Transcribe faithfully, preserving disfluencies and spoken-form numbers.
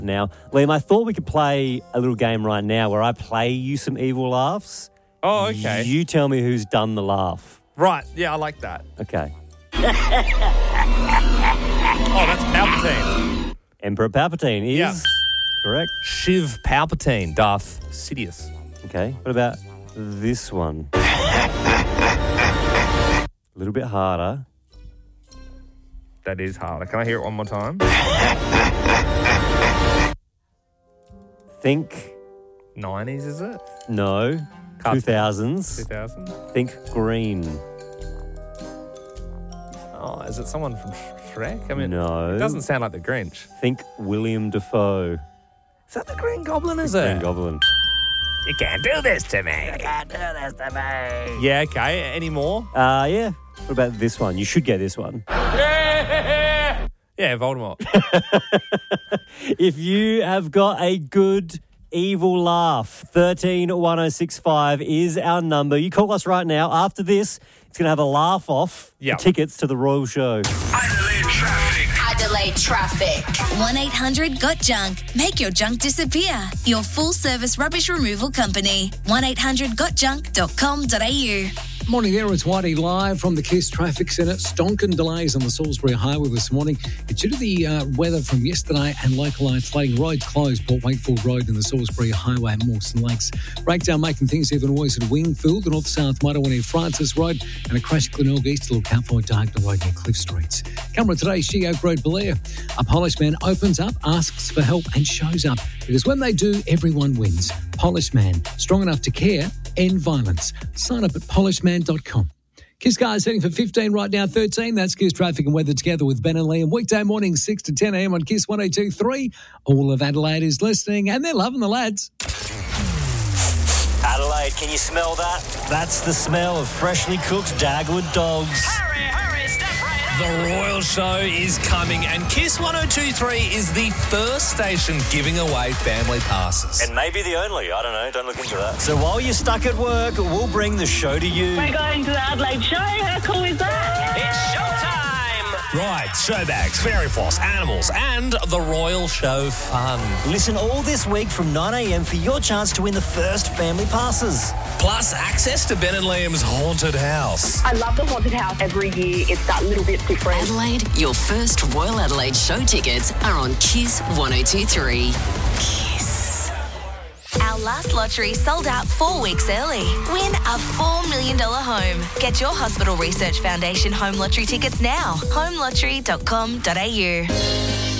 now. Liam, I thought we could play a little game right now where I play you some evil laughs. Oh, okay. You tell me who's done the laugh. Right. Yeah, I like that. Okay. Oh, that's Palpatine. Emperor Palpatine is Yeah. correct. Shiv Palpatine, Darth Sidious. Okay. What about this one? A little bit harder. That is harder. Can I hear it one more time? Think nineties, is it? no. Cut. two thousands. two thousand? Think green. Oh, is it someone from Sh- Shrek? I mean, No. It doesn't sound like the Grinch. Think William Dafoe. Is that the Green Goblin, is Green it? Goblin. You can't do this to me. You can't do this to me. Yeah, okay. Any more? Uh, yeah. What about this one? You should get this one. Yeah, Voldemort. If you have got a good evil laugh, thirteen one oh six five is our number. You call us right now. After this, it's going to have a laugh off Yep. for tickets to the Royal Show. Adelaide traffic. Adelaide traffic. one eight hundred got junk. Make your junk disappear. Your full service rubbish removal company. one eight hundred got junk dot com dot a u. Morning there, it's Whitey live from the Kiss Traffic Centre. Stonking delays on the Salisbury Highway this morning. It's due to the uh, weather from yesterday and localised flooding. Roads closed, Port Wakefield Road and the Salisbury Highway and Mawson Lakes. Breakdown making things even worse at Wingfield, the north-south motorway near Francis Road, and a crash at Glenelg East to look out for Dargna Road near Cliff Streets. Camera today, She Oak Road, Blair. A polished man opens up, asks for help and shows up. Because when they do, everyone wins. Polished man, strong enough to care, end violence. Sign up at polished man dot com. Kiss Cars heading for fifteen right now, thirteen. That's Kiss Traffic and Weather together with Ben and Liam. Weekday morning, six to ten a.m. on Kiss one oh two point three. All of Adelaide is listening and they're loving the lads. Adelaide, can you smell that? That's the smell of freshly cooked Dagwood dogs. Hurry, hurry, step right up. The Royal Show is coming, and Kiss one oh two point three is the first station giving away family passes. And maybe the only. I don't know. Don't look into that. So while you're stuck at work, we'll bring the show to you. We're going to the Adelaide show. How cool is that? It's showtime. Right, show bags, fairy floss, animals, and the Royal Show fun. Listen all this week from nine a.m. for your chance to win the first family passes. Plus, access to Ben and Liam's haunted house. I love the haunted house. Every year it's that little bit different. Adelaide, your first Royal Adelaide show tickets are on Kiss one oh two point three. Kiss. Our last lottery sold out four weeks early. Win a four million dollars home. Get your Hospital Research Foundation home lottery tickets now. home lottery dot com dot a u.